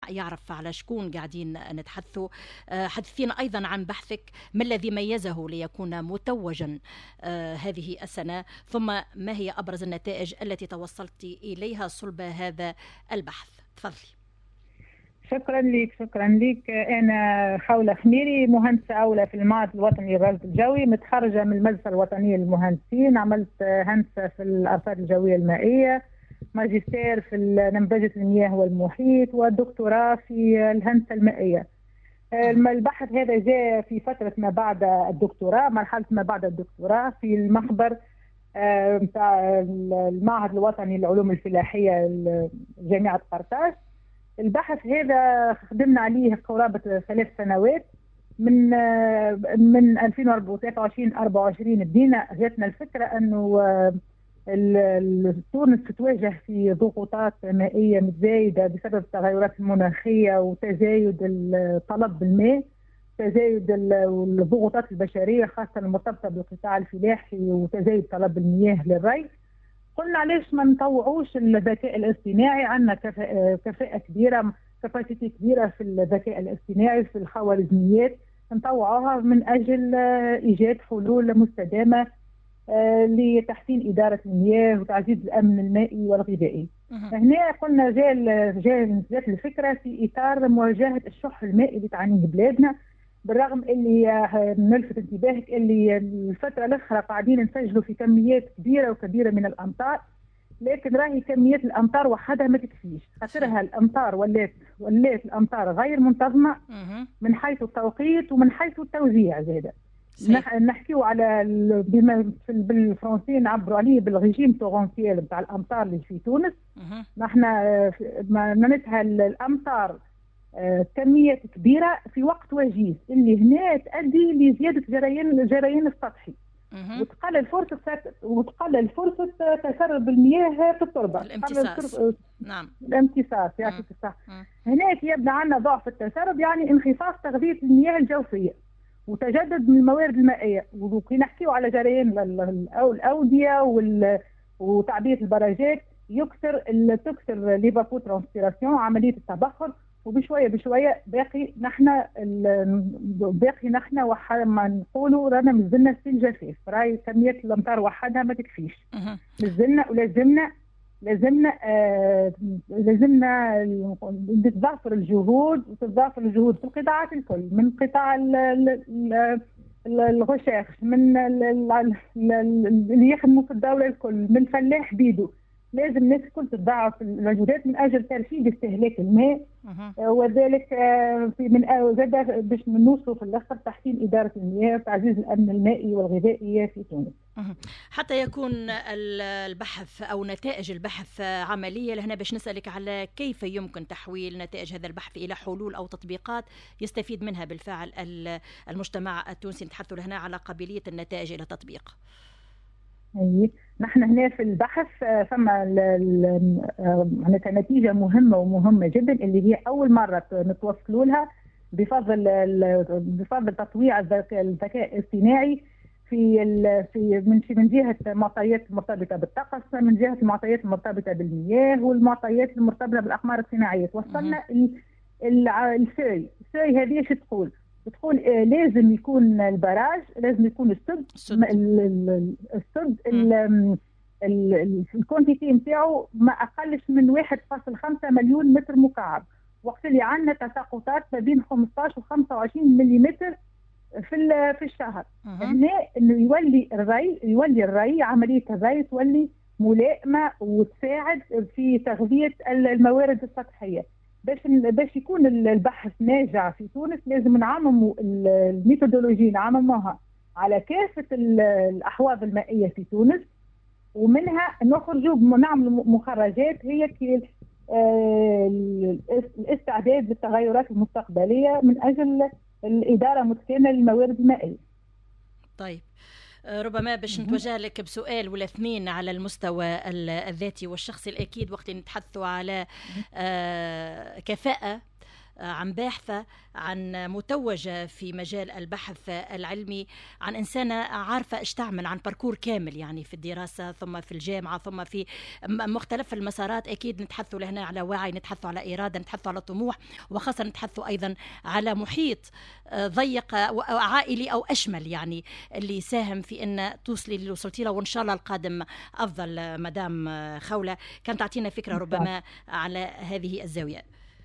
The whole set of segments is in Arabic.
يعرف على شكون قاعدين نتحدثوا. حدثينا أيضا عن بحثك، ما الذي ميزه ليكون متوجا هذه السنة، ثم ما هي أبرز النتائج التي توصلت إليها صلب هذا البحث؟ تفضلي. شكرا لك. أنا خولة خميري، مهندسة أولى في المعهد الوطني للرصد الجوي، متخرجة من المجلس الوطني للمهندسين، عملت هندسة في الأرصاد الجوية المائية، ماجستير في نمذجة المياه والمحيط، والدكتوراه في الهندسة المائية. البحث هذا جاء في فترة ما بعد الدكتوراه، مرحلة ما بعد الدكتوراه، في المخبر بتاع المعهد الوطني للعلوم الفلاحية جامعة قرطاج. البحث هذا خدمنا عليه قرابة 3 سنوات، من 2023-24 بدينا جاتنا الفكرة أنه تونس تتواجه في ضغوطات مائية متزايدة بسبب التغيرات المناخية وتزايد الطلب بالماء، تزايد الضغوطات البشرية خاصة المرتبطة بالقطاع الفلاحي وتزايد طلب المياه للري. قلنا علاش ما نطوعوش الذكاء الاصطناعي؟ عندنا كفاءة كبيرة، كفاءة كبيرة في الذكاء الاصطناعي في الخوارزميات، نطوعوها من أجل إيجاد حلول مستدامة لتحسين إدارة المياه وتعزيز الأمن المائي والغذائي. هنا قلنا جاءت الفكرة في إطار مواجهة الشح المائي اللي تعانيه بلادنا، بالرغم اللي نلفت انتباهك اللي الفترة الأخرى قاعدين نسجلوا في كميات كبيرة من الأمطار، لكن راهي كميات الأمطار وحدها ما تكفيش، خاطرها الأمطار ولات الأمطار غير منتظمة من حيث التوقيت ومن حيث التوزيع زاده. نحكيو على بالفرنسي نعبروا عليه بالريجيم تورونسيال بتاع الأمطار اللي في تونس. نحن معناتها الأمطار كميات كبيرة في وقت وجيز اللي هنا تؤدي لزيادة جريان السطحي وتقلل فرصة تسرب المياه في التربة، الامتصاص يعطيك الصح. هناك يبدأ عندنا ضعف التسرب، يعني انخفاض تغذية المياه الجوفية وتجدد من الموارد المائية. وكي نحكيو على جريان الأودية وتعبئة البراجات تكثر ليفابوترانسبيراسيون، عملية التبخر، وبشوية باقي نحن وما نقولوا رانا مازلنا في الجفاف، راهي كمية الأمطار وحدها ما تكفيش. مازلنا لازمنا تتضافر الجهود في القطاعات الكل، من قطاع الغشاش، من اللي يخدموا في الدولة الكل، من الفلاح بيدو. لازم الناس الكل تضاعف المجهودات من اجل ترشيد استهلاك الماء، وذلك من زاد باش نوصلوا في الاخر تحسين اداره المياه وتعزيز الامن المائي والغذائي في تونس. حتى يكون البحث او نتائج البحث عمليه، لهنا باش نسالك على كيف يمكن تحويل نتائج هذا البحث الى حلول او تطبيقات يستفيد منها بالفعل المجتمع التونسي. نتحدث هنا على قابليه النتائج الى تطبيق. نحن هنا في البحث ثم نتيجة مهمة جدا اللي هي أول مرة نتوصلوا لها بفضل تطويع الذكاء الاصطناعي من جهة المعطيات المرتبطة بالطقس، من جهة المعطيات المرتبطة بالمياه والمعطيات المرتبطة بالأقمار الصناعية. توصلنا السوي هذه ايش تقول لازم يكون البراج، لازم يكون السد الكونتيتي نتاعو ما اقلش من 1.5 مليون متر مكعب، وقت اللي عندنا تساقطات ما بين 15 و 25 ملم في الشهر. هنا انه يولي الري عمليه الري تولي ملائمه وتساعد في تغذيه الموارد السطحيه. باش يكون البحث ناجع في تونس لازم نعمموا الميثودولوجي، نعمموها على كافة الأحواض المائية في تونس، ومنها نخرجوا نعمل مخرجات هي الاستعداد للتغيرات المستقبلية من أجل الإدارة متكاملة للموارد المائية. طيب، ربما باش نتوجه لك بسؤال ولا اثنين على المستوى الذاتي والشخصي. الأكيد وقت نتحدثوا على كفاءة عن باحثة، عن متوجة في مجال البحث العلمي، عن إنسانة عارفة إيش تعمل، عن باركور كامل يعني في الدراسة ثم في الجامعة ثم في مختلف المسارات. أكيد نتحدثوا لهنا على وعي، نتحدثوا على إرادة، نتحدثوا على طموح، وخاصة نتحدثوا أيضا على محيط ضيق أو عائلي أو أشمل يعني اللي يساهم في أن توصلي اللي وصلتي له، وإن شاء الله القادم أفضل. مدام خولة، كان تعطينا فكرة ربما على هذه الزاوية.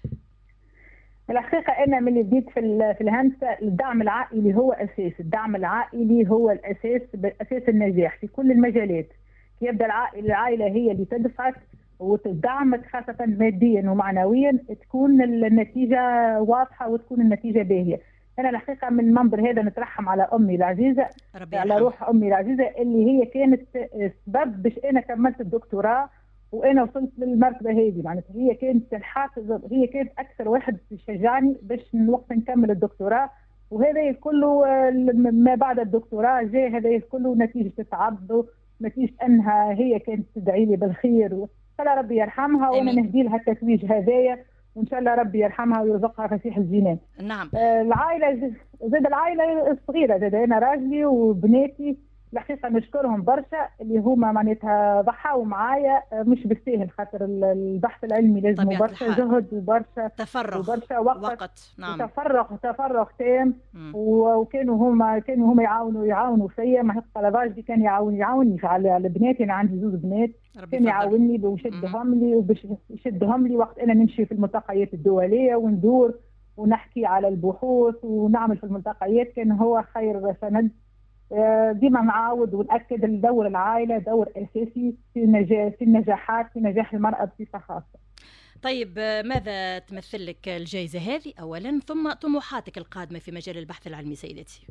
الحقيقة أنا من اللي بديت في الهندسة، الدعم العائلي هو أساس، الدعم العائلي هو الأساس، أساس النجاح في كل المجالات. يبدأ العائلة هي اللي تدفعك وتدعمك خاصة ماديا ومعنويا، تكون النتيجة واضحة وتكون النتيجة باهية. أنا الحقيقة من المنبر هذا نترحم على أمي العزيزة، على روح أمي العزيزة اللي هي كانت سبب باش أنا كملت الدكتوراه وانا وصلت للمرتبه هذه. معناتها هي كانت الحافز، هي كانت اكثر واحد تشجعني باش وقت نكمل الدكتوراه. وهذا كله ما بعد الدكتوراه جاء هذا كله نتيجه تعب، نتيجه انها هي كانت تدعي لي بالخير، فلا ربي يرحمها. وانا نهدي لها التتويج هذايا، وان شاء الله ربي يرحمها ويرزقها فسيح الجنان. نعم. العائله زاد العائله الصغيره، زاد انا راجلي وبناتي الحقيقة نشكرهم برشا اللي هما معناتها ضحاوا معايا، مش بالسهل، خاطر البحث العلمي لازم برشا جهد وبرشا تفرغ وبرشا وقت. نعم. تفرغ تام. وكانوا هما يعاونوا فيا. ما الطلبات دي كان يعاوني على بناتي. انا عندي 2 بنات، كان يعاوني ويشدهم لي وقت انا نمشي في الملتقيات الدولية وندور ونحكي على البحوث ونعمل في الملتقيات. كان هو خير سند. ديما نعاود ونأكد الدور العائلة دور أساسي في النجاحات، في نجاح المرأة بصفة خاصة. طيب، ماذا تمثل لك الجائزة هذه أولا، ثم طموحاتك القادمة في مجال البحث العلمي سيدتي؟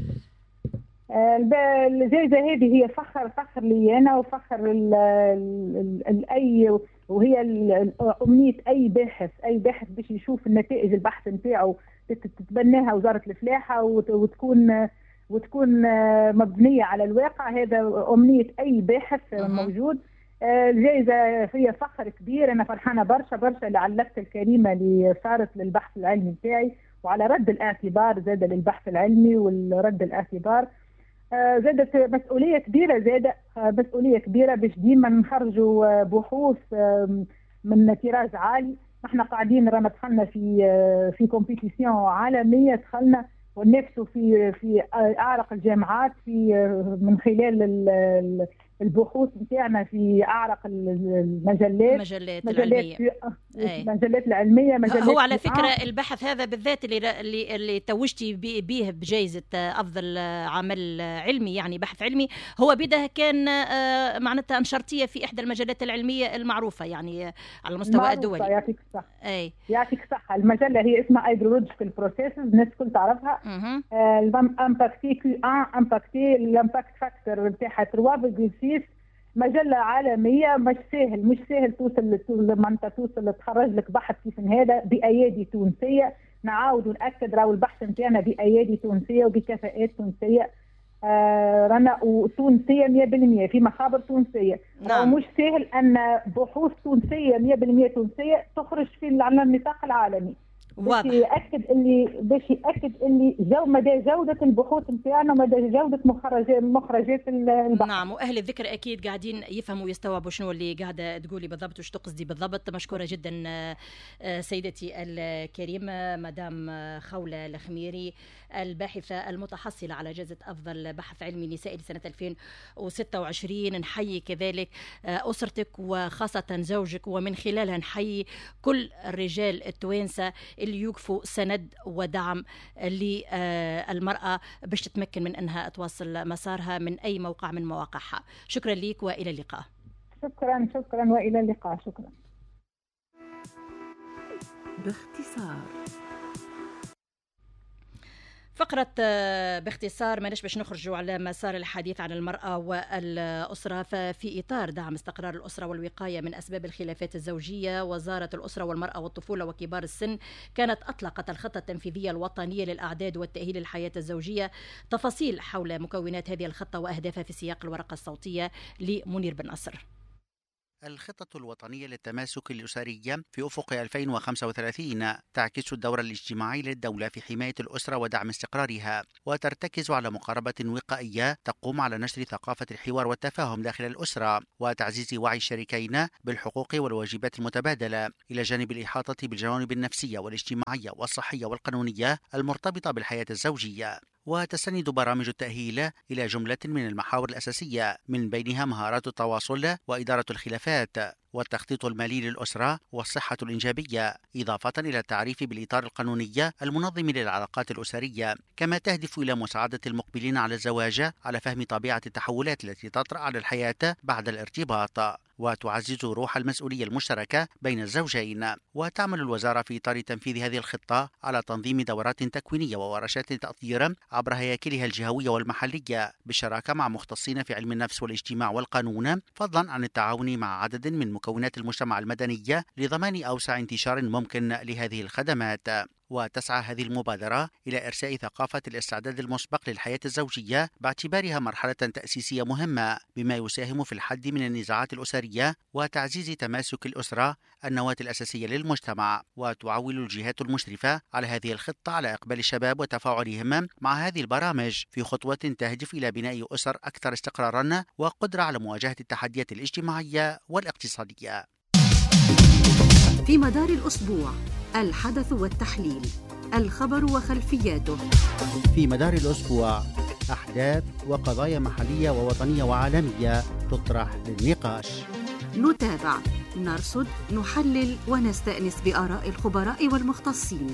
الجائزة هذه هي فخر لي أنا وفخر أي، وهي أمنية أي باحث باش يشوف النتائج البحث نتاعو تتبناها وزارة الفلاحة وتكون مبنية على الواقع. هذا أمنية أي باحث موجود. الجائزة هي فخر كبير. أنا فرحانة برشا لعلقت الكريمة اللي صارت للبحث العلمي بتاعي، وعلى رد الاعتبار زاد للبحث العلمي والرد الاعتبار. زادت مسؤولية كبيرة باش ديما نخرجوا بحوث من تيراج عالي. احنا قاعدين رانا دخلنا في كومبيتيسيون عالمية، دخلنا وننافسوا في اعرق الجامعات من خلال البحوث نتاعنا في اعرق المجلات العلميه. هو على فكره البحث هذا بالذات اللي توجتي به بجائزه افضل عمل علمي، يعني بحث علمي، هو بدا كان معناتها نشرتيه في احدى المجلات العلميه المعروفه يعني على المستوى الدولي. يعطيك الصحه. يعطيك الصحه. المجله هي اسمها هيدرولوجيكال بروسيسز، الناس الكل تعرفها. الامباكتي كيو 1 امباكتي الامباكت فاكتور نتاعها 3.6. مجله عالميه. مش سهل توصل تخرج لك بحث كيف هذا بايادي تونسيه. نعاود ونأكد راهو البحث نتاعنا بايادي تونسيه وبكفاءات تونسيه. رانا وتونسيه 100% في مخابر تونسيه. نعم. ومش سهل ان بحوث تونسيه 100% تونسيه تخرج على النطاق العالمي. باش يأكد اللي مدى جودة البحوث نتاعنا ومدى جودة مخرجات البحث. نعم، وأهل الذكر أكيد قاعدين يفهموا ويستوعبوا شنو اللي قاعدة تقولي بالضبط وش تقصدي بالضبط. مشكورة جدا سيدتي الكريمة مدام خولة الخميري، الباحثة المتحصلة على جائزة أفضل بحث علمي نسائي لسنة 2026. نحيي كذلك أسرتك وخاصة زوجك، ومن خلالها نحيي كل الرجال التوانسة اللي يوقفوا سند ودعم للمرأة باش تتمكن من أنها تواصل مسارها من أي موقع من مواقعها. شكرا لك وإلى اللقاء. شكرا وإلى اللقاء. شكرا. باختصار فقرة باختصار ماناش باش نخرجوا على مسار الحديث عن المرأة والأسرة. ففي إطار دعم استقرار الأسرة والوقاية من أسباب الخلافات الزوجية، وزارة الأسرة والمرأة والطفولة وكبار السن كانت أطلقت الخطة التنفيذية الوطنية للأعداد والتأهيل للحياة الزوجية. تفاصيل حول مكونات هذه الخطة وأهدافها في سياق الورقة الصوتية لمنير بن نصر. الخطة الوطنية للتماسك الأسري في أفق 2035 تعكس الدور الاجتماعي للدولة في حماية الأسرة ودعم استقرارها، وترتكز على مقاربة وقائية تقوم على نشر ثقافة الحوار والتفاهم داخل الأسرة وتعزيز وعي الشريكين بالحقوق والواجبات المتبادلة، إلى جانب الإحاطة بالجوانب النفسية والاجتماعية والصحية والقانونية المرتبطة بالحياة الزوجية. وتستند برامج التأهيل إلى جملة من المحاور الأساسية، من بينها مهارات التواصل وإدارة الخلافات والتخطيط المالي للأسرة والصحة الإنجابية، إضافة إلى التعريف بالإطار القانوني المنظم للعلاقات الأسرية، كما تهدف إلى مساعدة المقبلين على الزواج على فهم طبيعة التحولات التي تطرأ على الحياة بعد الارتباط، وتعزز روح المسؤولية المشتركة بين الزوجين. وتعمل الوزارة في إطار تنفيذ هذه الخطة على تنظيم دورات تكوينية وورشات تأطير عبر هياكلها الجهوية والمحلية بالشراكة مع مختصين في علم النفس والاجتماع والقانون، فضلا عن التعاون مع عدد من مكونات المجتمع المدني لضمان أوسع انتشار ممكن لهذه الخدمات. وتسعى هذه المبادرة إلى إرساء ثقافة الاستعداد المسبق للحياة الزوجية باعتبارها مرحلة تأسيسية مهمة، بما يساهم في الحد من النزاعات الأسرية وتعزيز تماسك الأسرة النواة الأساسية للمجتمع. وتعول الجهات المشرفة على هذه الخطة على إقبال الشباب وتفاعلهم مع هذه البرامج في خطوة تهدف إلى بناء أسر أكثر استقرارا وقدرة على مواجهة التحديات الاجتماعية والاقتصادية. في مدار الأسبوع الحدث والتحليل، الخبر وخلفياته. في مدار الأسبوع أحداث وقضايا محلية ووطنية وعالمية تطرح للنقاش. نتابع، نرصد، نحلل ونستأنس بآراء الخبراء والمختصين.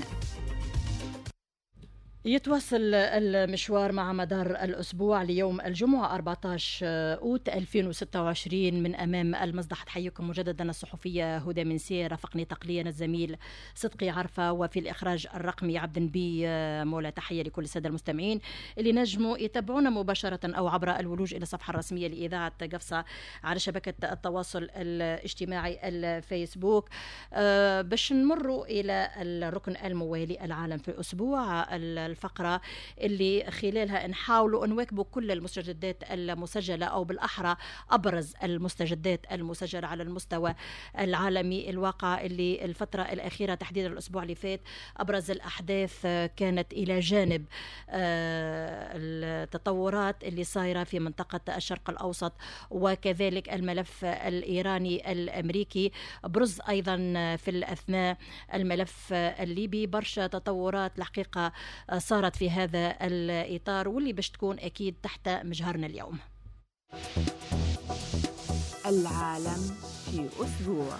يتواصل المشوار مع مدار الأسبوع ليوم الجمعة 14 أوت 2026 من أمام المصدح. تحييكم مجددا الصحفية هدى منسي، رافقني تقنيا الزميل صدقي عرفة، وفي الإخراج الرقمي عبد النبي مولا. تحية لكل السادة المستمعين اللي نجموا يتابعونا مباشرة أو عبر الولوج إلى الصفحة الرسمية لإذاعة قفصة على شبكة التواصل الاجتماعي الفيسبوك. باش نمروا إلى الركن الموالي العالم في الأسبوع، الفقرة اللي خلالها نحاولوا نواكبوا كل المستجدات المسجلة، أو بالأحرى أبرز المستجدات المسجلة على المستوى العالمي. الواقع اللي الفترة الأخيرة تحديدا الأسبوع اللي فات أبرز الأحداث كانت إلى جانب التطورات اللي صايرة في منطقة الشرق الأوسط، وكذلك الملف الإيراني الأمريكي. برز أيضا في الأثناء الملف الليبي، برشا تطورات الحقيقة صارت في هذا الإطار، واللي باش تكون أكيد تحت مجهرنا اليوم. العالم في أسبوع.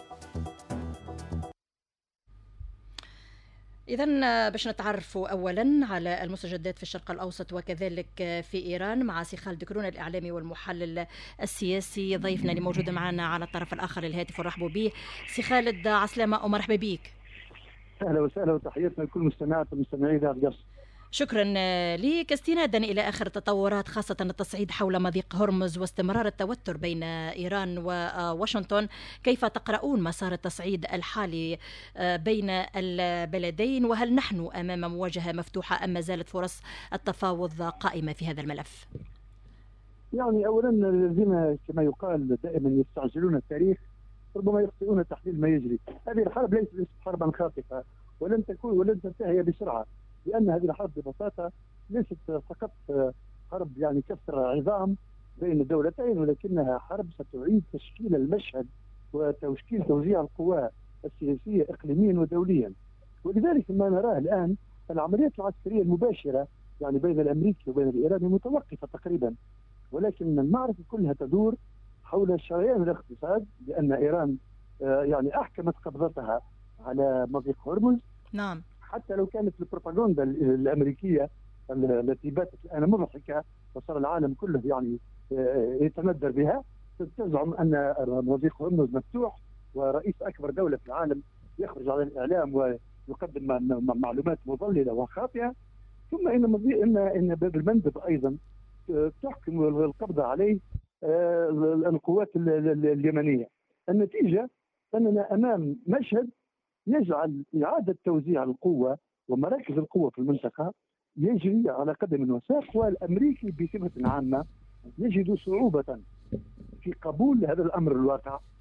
إذن باش نتعرفوا أولا على المستجدات في الشرق الأوسط وكذلك في إيران مع سي خالد كرون الإعلامي والمحلل السياسي، ضيفنا اللي موجود معنا على الطرف الآخر الهاتف، ونرحبوا به. سي خالد عسلامة ومرحبا بيك. أهلا وسهلا وتحياتنا لكل مستمعات ومستمعين هذا القصة. شكرا لك. استنادا إلى آخر التطورات خاصة التصعيد حول مضيق هرمز واستمرار التوتر بين إيران وواشنطن، كيف تقرؤون مسار التصعيد الحالي بين البلدين؟ وهل نحن أمام مواجهة مفتوحة أم ما زالت فرص التفاوض قائمة في هذا الملف؟ يعني أولا الذين كما يقال دائما يستعجلون التاريخ ربما يخطئون تحليل ما يجري. هذه الحرب ليست حربا خاطفة ولن تنتهي بسرعة، لأن هذه الحرب ببساطة ليست فقط حرب يعني كسر عظام بين الدولتين، ولكنها حرب ستعيد تشكيل المشهد وتشكيل توزيع القوى السياسية إقليميا ودوليا. ولذلك ما نراه الآن العمليات العسكرية المباشرة يعني بين الأمريكي وبين الإيراني متوقفة تقريبا، ولكن المعركة كلها تدور حول شريان الاقتصاد، لأن إيران يعني أحكمت قبضتها على مضيق هرمز. نعم. حتى لو كانت البروباغندا الأمريكية التي باتت الآن مضحكة وصار العالم كله يعني يتندر بها، تزعم أن مضيق هرمز مفتوح ورئيس أكبر دولة في العالم يخرج على الإعلام ويقدم معلومات مضللة وخاطئة، ثم إن باب المندب أيضا تحكم القبضة عليه القوات اليمنية. النتيجة أننا أمام مشهد يجعل إعادة توزيع القوة ومراكز القوة في المنطقة يجري على قدم وساق، والأمريكي بصفة عامة يجد صعوبة في قبول هذا الأمر الواقع،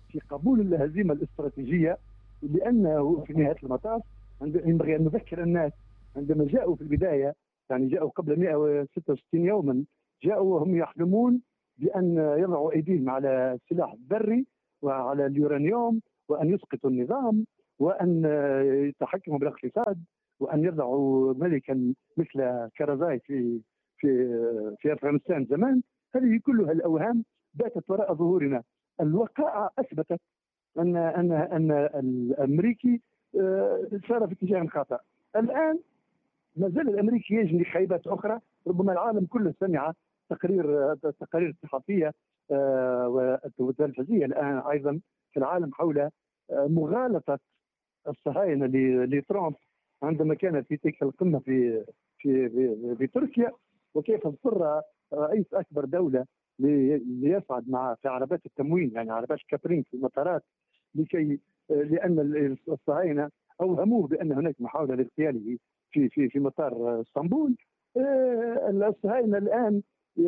في قبول الهزيمه الاستراتيجيه، لانه في نهايه المطاف ينبغي ان نذكر الناس عندما جاءوا في البدايه، يعني جاءوا قبل 166 يوما، جاءوا وهم يحلمون بان يضعوا ايديهم على السلاح الذري وعلى اليورانيوم، وان يسقطوا النظام، وان يتحكموا بالاقتصاد، وان يضعوا ملكا مثل كرزاي في افغانستان زمان. هذه كلها الاوهام باتت وراء ظهورنا. الوقائع اثبتت ان الامريكي سار في اتجاه خاطئ. الان ما زال الامريكي يجني خيبات اخرى، ربما العالم كله سمع تقارير صحفيه وتلفزيونيه الان ايضا في العالم حول مغالطه الصهاينه لترامب عندما كان في تلك القمه في تركيا، وكيف اضطر رئيس اكبر دوله ليصعد في عربات التموين، يعني عربات كابرين في المطارات، لان الصهاينه اوهموه بان هناك محاوله لاغتياله في مطار اسطنبول. الصهاينه الان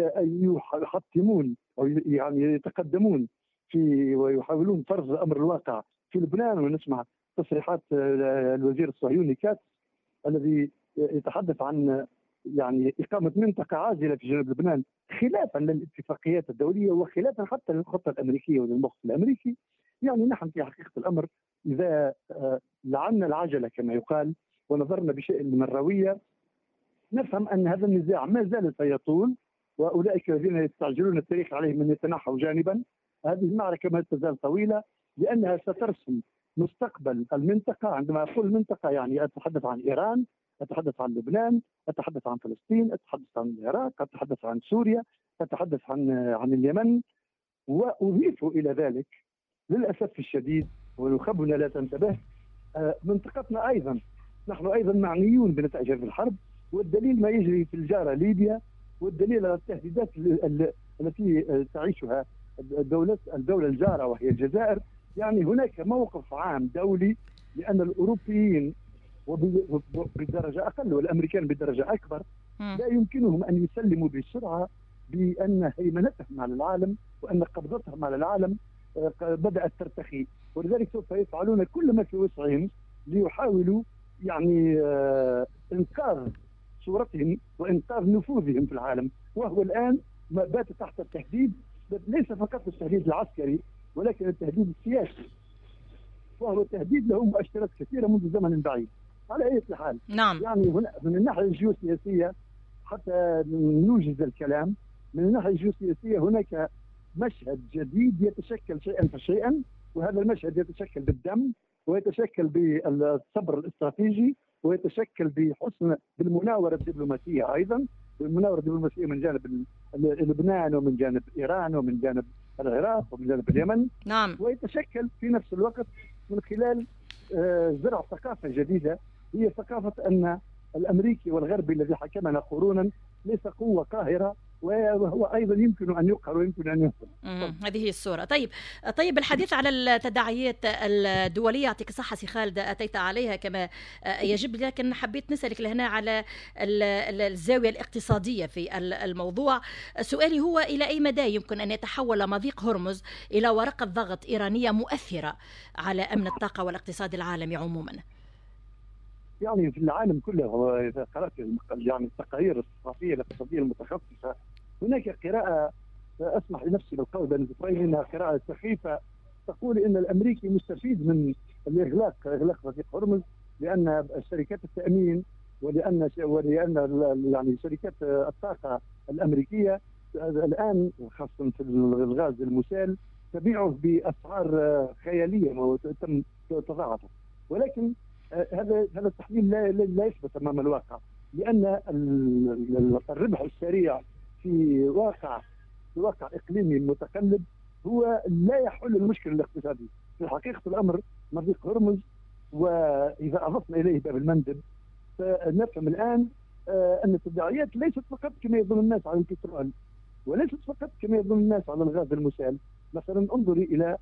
يحطمون او يعني يتقدمون ويحاولون فرض امر الواقع في لبنان، ونسمع تصريحات الوزير الصهيوني كاتس الذي يتحدث عن يعني إقامة منطقة عازلة في جنوب لبنان خلافا للاتفاقيات الدولية وخلافا حتى للخطة الأمريكية وللمخطط الأمريكي. يعني نحن في حقيقة الأمر إذا لعنا العجلة كما يقال ونظرنا بشيء من الروية، نفهم أن هذا النزاع ما زال سيطول، وأولئك الذين يستعجلون التاريخ عليهم أن يتنحوا جانبا. هذه المعركة ما تزال طويلة، لأنها سترسم مستقبل المنطقة. عندما أقول المنطقة يعني أتحدث عن إيران، أتحدث عن لبنان، أتحدث عن فلسطين، أتحدث عن العراق، أتحدث عن سوريا، أتحدث عن اليمن. وأضيف إلى ذلك للأسف الشديد ونخبنا لا تنتبه منطقتنا أيضا، نحن أيضا معنيون بنتائج هذه الحرب، والدليل ما يجري في الجارة ليبيا، والدليل على التهديدات التي تعيشها الدولة الجارة وهي الجزائر. يعني هناك موقف عام دولي، لأن الأوروبيين وبدرجة أقل والأمريكان بدرجة أكبر لا يمكنهم أن يسلموا بسرعة بأن هيمنتهم على العالم وأن قبضتهم على العالم بدأت ترتخي، ولذلك سوف يفعلون كل ما في وسعهم ليحاولوا يعني إنقاذ صورتهم وإنقاذ نفوذهم في العالم. وهو الآن ما بات تحت التهديد، ليس فقط التهديد العسكري ولكن التهديد السياسي، وهو تهديد له مؤشرات كثيرة منذ زمن بعيد. على أي حال نعم. يعني هنا من الناحية الجيوسياسية حتى نوجز الكلام، من الناحية الجيوسياسية هناك مشهد جديد يتشكل شيئا فشيئا، وهذا المشهد يتشكل بالدم ويتشكل بالصبر الاستراتيجي ويتشكل بالمناورة الدبلوماسية أيضا، المناورة الدبلوماسية من جانب لبنان ومن جانب إيران ومن جانب العراق ومن جانب اليمن. نعم. ويتشكل في نفس الوقت من خلال زرع ثقافة جديدة، هي ثقافة أن الأمريكي والغربي الذي حكمنا قرونا ليس قوة قاهرة، وهو أيضا يمكن أن يقهر ويمكن أن يهزم. هذه هي الصورة. طيب الحديث على التداعيات الدولية، يعطيك الصحة سي خالد، أتيت عليها كما يجب، لكن حبيت نسألك لهنا على الزاوية الاقتصادية في الموضوع. سؤالي هو إلى أي مدى يمكن أن يتحول مضيق هرمز إلى ورقة ضغط إيرانية مؤثرة على أمن الطاقة والاقتصاد العالمي عموما؟ يعني في العالم كله إذا قرأت يعني التقارير الصحفية الاقتصادية المتخصصة، هناك قراءة أسمح لنفسي بالقول بين القطرين إنها قراءة سخيفة تقول إن الأمريكي مستفيد من إغلاق مضيق هرمز، لأن شركات التأمين ولأن يعني شركات الطاقة الأمريكية الآن خاصة في الغاز المسال تبيعه بأسعار خيالية وتم تضاعفه. ولكن هذا التحليل لا يثبت امام الواقع، لان الربح السريع في واقع اقليمي متقلب هو لا يحل المشكله الاقتصاديه. في حقيقه الامر مضيق هرمز، واذا اضفنا اليه باب المندب فنفهم الان ان التداعيات ليست فقط كما يظن الناس على البترول، وليست فقط كما يظن الناس على الغاز المسال. مثلا انظري الى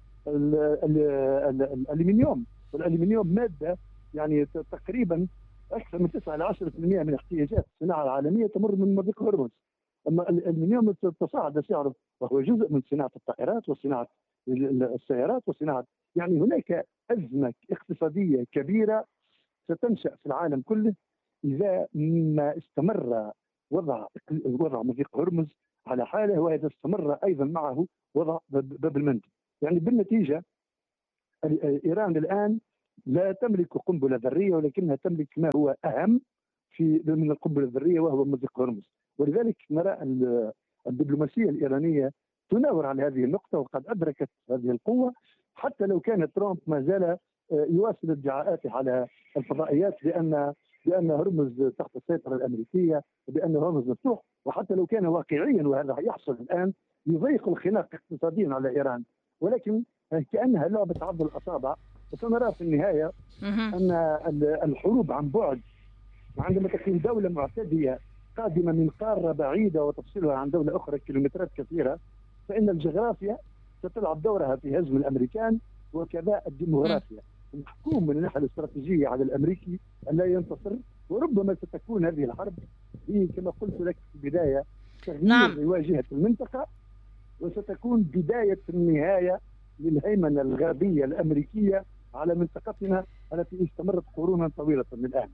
الالمنيوم، والالمنيوم ماده يعني تقريبا اكثر من 9 إلى 10% من احتياجات الصناعه العالميه تمر من مضيق هرمز. اما الالمنيوم تصاعد سعره، وهو جزء من صناعه الطائرات وصناعه السيارات وصناعة. يعني هناك أزمة اقتصادية كبيرة ستنشأ في العالم كله إذا ما استمر وضع مضيق هرمز على حاله، وإذا استمر أيضا معه وضع باب المندب. يعني بالنتيجة إيران الآن لا تملك قنبلة ذرية، ولكنها تملك ما هو أهم من القنبلة الذرية وهو مضيق هرمز. ولذلك نرى الدبلوماسية الإيرانية تناور على هذه النقطة وقد أدركت هذه القوة، حتى لو كان ترامب ما زال يواصل ادعاءاته على الفضائيات بأن هرمز تحت السيطرة الأمريكية وبأن هرمز مفتوح، وحتى لو كان واقعيا وهذا يحصل الآن يضيق الخناق اقتصاديا على إيران، ولكن كأنها لعبة عض الأصابع. وسنرى في النهاية أن الحروب عن بعد، عندما تكون دولة معتدية قادمة من قارة بعيدة وتفصلها عن دولة أخرى كيلومترات كثيرة، فإن الجغرافيا ستلعب دورها في هزم الأمريكان، وكذا الديموغرافيا. محكوم من الناحية الاستراتيجية على الأمريكي أن لا ينتصر، وربما ستكون هذه الحرب هي كما قلت لك في البداية تغيير واجهة المنطقة، وستكون بداية النهاية للهيمنة الغربية الأمريكية على منطقتنا التي استمرت قرونا طويلة من الآن.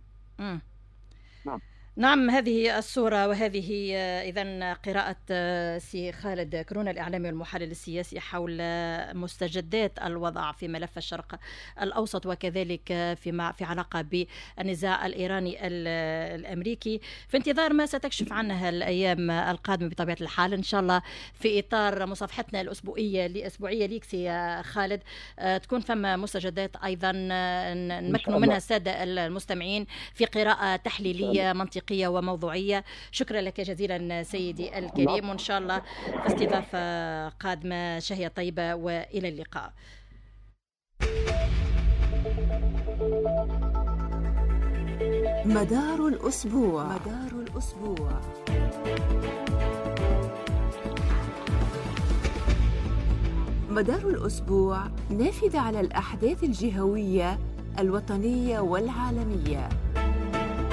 نعم، هذه الصورة وهذه إذن قراءة سي خالد كرونة الإعلامي والمحلل السياسي حول مستجدات الوضع في ملف الشرق الأوسط، وكذلك في علاقة بالنزاع الإيراني الأمريكي، في انتظار ما ستكشف عنها الأيام القادمة بطبيعة الحال إن شاء الله في إطار مصافحتنا الأسبوعية ليك سي خالد. تكون فما مستجدات أيضا نمكنوا منها السادة المستمعين في قراءة تحليلية منطقية وموضوعية. شكرا لك جزيلا سيدي الكريم، وإن شاء الله في استضافة قادمة شهية طيبة، وإلى اللقاء. مدار الأسبوع. مدار الأسبوع نافذة على الأحداث الجهوية الوطنية والعالمية.